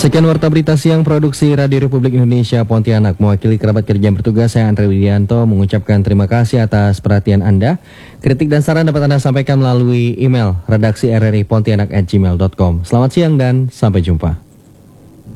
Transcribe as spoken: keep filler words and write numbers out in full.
Sekian warta berita siang produksi Radio Republik Indonesia Pontianak. Mewakili kerabat kerja yang bertugas, saya Andre Widianto mengucapkan terima kasih atas perhatian Anda. Kritik dan saran dapat Anda sampaikan melalui email redaksi r r i pontianak at gmail dot com. Selamat siang dan sampai jumpa.